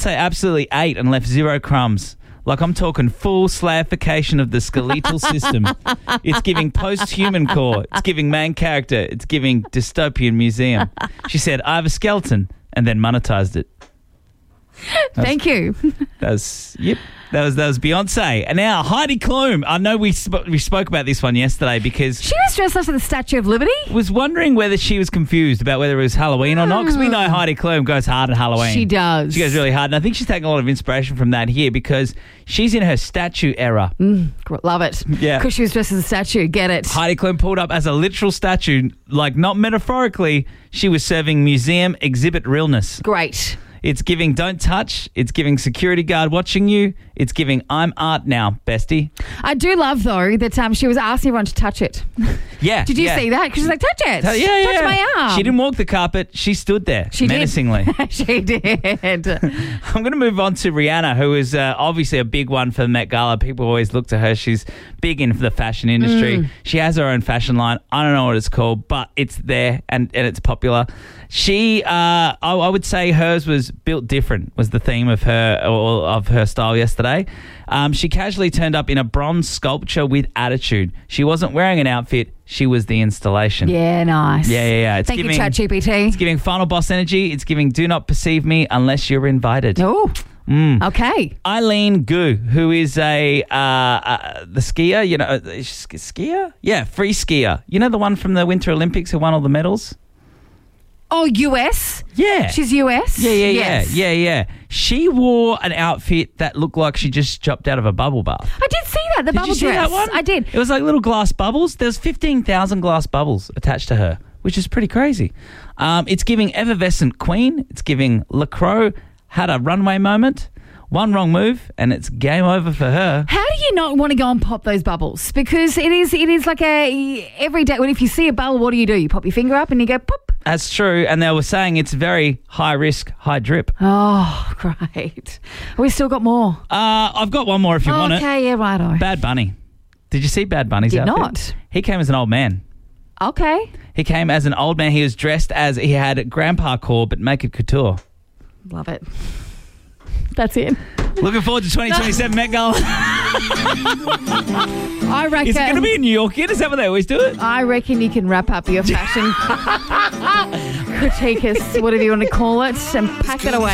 Say absolutely ate and left zero crumbs. Like, I'm talking full slayification of the skeletal system. It's giving post-human core. It's giving main character. It's giving dystopian museum. She said, I have a skeleton, and then monetized it. Thank you. That was Beyonce. And now Heidi Klum. I know we spoke about this one yesterday because She was dressed up for the Statue of Liberty. was wondering whether she was confused about whether it was Halloween or not, because we know Heidi Klum goes hard at Halloween. She does. She goes really hard, and I think she's taking a lot of inspiration from that here because she's in her statue era. Love it. Yeah. Because she was dressed as a statue. Get it. Heidi Klum pulled up as a literal statue, like not metaphorically. She was serving museum exhibit realness. Great. It's giving don't touch. It's giving security guard watching you. It's giving I'm art now, bestie. I do love, though, that she was asking everyone to touch it. Yeah. Did you see that? Because she's like, touch it. Yeah. Touch my arm. She didn't walk the carpet. She stood there menacingly. She did. I'm going to move on to Rihanna, who is obviously a big one for the Met Gala. People always look to her. She's big in the fashion industry. She has her own fashion line. I don't know what it's called, but it's there and it's popular. She, I would say hers was built different, was the theme of her style yesterday. She casually turned up in a bronze sculpture with attitude. She wasn't wearing an outfit. She was the installation. Yeah, nice. Yeah. It's Thank giving, you, ChatGPT. It's giving Final Boss energy. It's giving do not perceive me unless you're invited. Oh, okay. Eileen Gu, who is the skier, skier? Yeah, free skier. You know the one from the Winter Olympics who won all the medals? Oh, US? Yeah. She's US? Yes. Yeah. She wore an outfit that looked like she just chopped out of a bubble bath. I did see that, the Did bubble you see dress. that one? I did. It was like little glass bubbles. There's 15,000 glass bubbles attached to her, which is pretty crazy. It's giving effervescent queen. It's giving LaCroix had a runway moment. One wrong move and it's game over for her. How do you not want to go and pop those bubbles? Because it is like a everyday. When if you see a bubble, what do? You pop your finger up and you go pop. That's true, and they were saying it's very high risk, high drip. Oh, great! We've still got more. I've got one more if you want it. Okay, yeah, righto. Bad Bunny. Did you see Bad Bunny's outfit? Did not. He came as an old man. Okay. He came as an old man. He was dressed as he had grandpa core but naked couture. Love it. That's it. Looking forward to 2027 Met Gala. I reckon. Is it going to be in New York yet? Is that what they always do it? I reckon you can wrap up your fashion critique, whatever you want to call it, and pack it away.